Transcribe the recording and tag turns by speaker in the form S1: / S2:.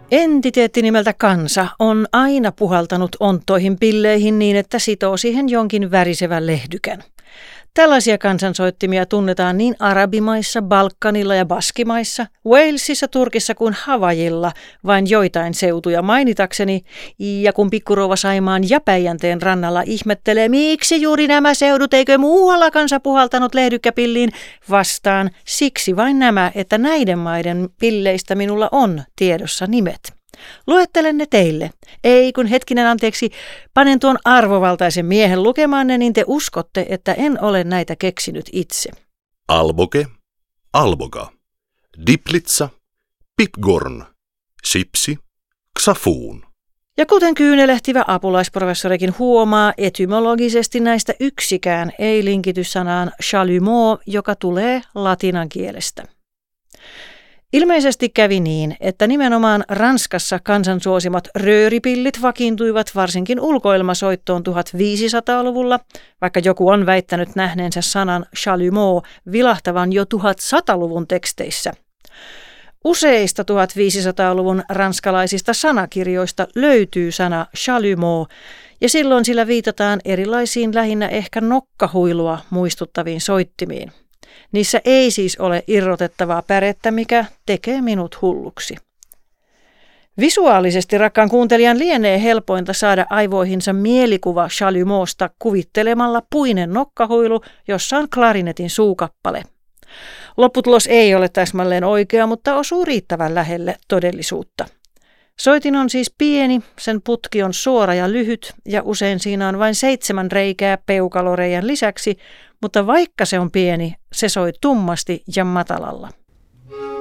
S1: Entiteetti nimeltä kansa on aina puhaltanut onttoihin pilleihin niin, että sitoo siihen jonkin värisevän lehdykän. Tällaisia kansansoittimia tunnetaan niin arabimaissa, Balkanilla ja Baskimaissa, Walesissa, Turkissa kuin Havajilla, vain joitain seutuja mainitakseni, ja kun pikkurouva Saimaan ja Päijänteen rannalla ihmettelee, miksi juuri nämä seudut, eikö muualla kansa puhaltanut lehdykkäpilliin, vastaan siksi vain nämä, että näiden maiden pilleistä minulla on tiedossa nimet. Luettelen ne teille. Ei kun hetkinen anteeksi, panen tuon arvovaltaisen miehen lukemaan ne, niin te uskotte, että en ole näitä keksinyt itse.
S2: Alboke, Alboga, Diplitsa, Pipgorn, Sipsi, Xafuun.
S1: Ja kuten kyynelehtivä apulaisprofessorikin huomaa, etymologisesti näistä yksikään ei linkity sanaan chalumeau, joka tulee latinan kielestä. Ilmeisesti kävi niin, että nimenomaan Ranskassa kansansuosimat rööripillit vakiintuivat varsinkin ulkoilmasoittoon 1500-luvulla, vaikka joku on väittänyt nähneensä sanan chalumeau vilahtavan jo 1100-luvun teksteissä. Useista 1500-luvun ranskalaisista sanakirjoista löytyy sana chalumeau, ja silloin sillä viitataan erilaisiin lähinnä ehkä nokkahuilua muistuttaviin soittimiin. Niissä ei siis ole irrotettavaa pärettä, mikä tekee minut hulluksi. Visuaalisesti rakkaan kuuntelijan lienee helpointa saada aivoihinsa mielikuva chalumeausta kuvittelemalla puinen nokkahuilu, jossa on klarinetin suukappale. Lopputulos ei ole täsmälleen oikea, mutta osuu riittävän lähelle todellisuutta. Soitin on siis pieni, sen putki on suora ja lyhyt ja usein siinä on vain 7 reikää peukaloreiän lisäksi, mutta vaikka se on pieni, se soi tummasti ja matalalla.